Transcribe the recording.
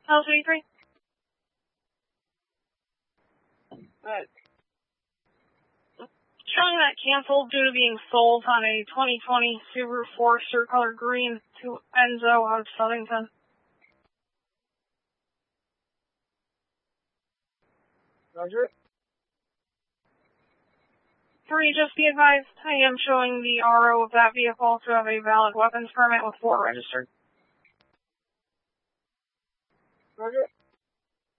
How's 83? Showing that canceled due to being sold on a 2020 Subaru Forester color green to Enzo out of Southington. Roger. 3, just be advised, I am showing the RO of that vehicle to have a valid weapons permit with 4 registered. Roger.